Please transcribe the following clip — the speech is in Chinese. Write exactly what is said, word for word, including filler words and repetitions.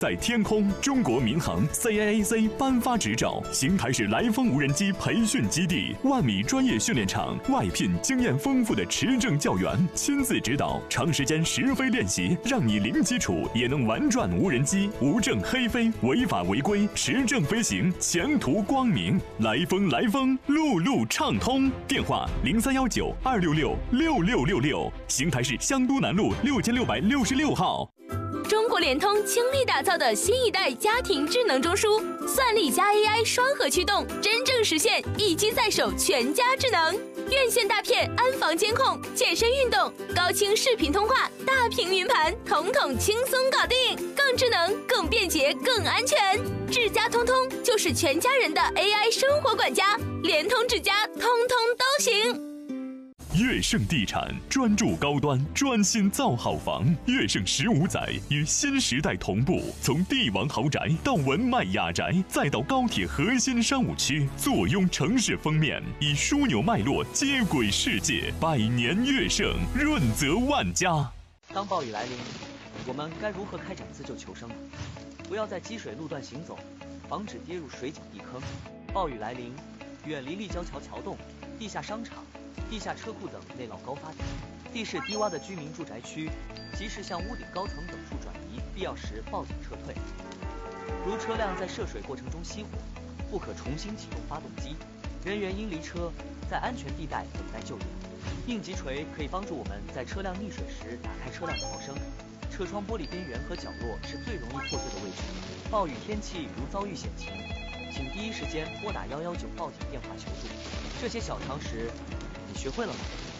在天空，中国民航 C A A C 颁发执照，邢台市来风无人机培训基地，万米专业训练场，外聘经验丰富的持证教员，亲自指导，长时间实飞练习，让你零基础也能玩转无人机，无证黑飞，违法违规，持证飞行，前途光明。来风来风，路路畅通。电话零三幺九二六六六六六六，邢台市香都南路六千六百六十六号。 中国联通倾力打造的新一代家庭智能中枢，算力加 A I 双核驱动，真正实现一机在手，全家智能。院线大片安防监控，健身运动，高清视频通话，大屏云盘，统统轻松搞定，更智能、更便捷、更安全。智家通通就是全家人的 A I 生活管家，联通智家通通都行。 悦盛地产专注高端，专心造好房。悦盛十五载与新时代同步，从帝王豪宅到文迈雅宅，再到高铁核心商务区，坐拥城市封面，以枢纽脉络接轨世界。百年悦盛，润泽万家。 当暴雨来临，我们该如何开展自救求生呢？不要在积水路段行走，防止跌入水井地坑。暴雨来临，远离立交桥桥洞、地下商场、地下车库等内涝高发点，地势低洼的居民住宅区，及时向屋顶高层等处转移，必要时报警撤退。如车辆在涉水过程中熄火，不可重新启动发动机，人员应离车，在安全地带等待救援。应急锤可以帮助我们在车辆溺水时打开车辆逃生，车窗玻璃边缘和角落是最容易破碎的位置。暴雨天气如遭遇险情，请第一时间拨打幺幺九报警电话求助。这些小常识，你学会了吗？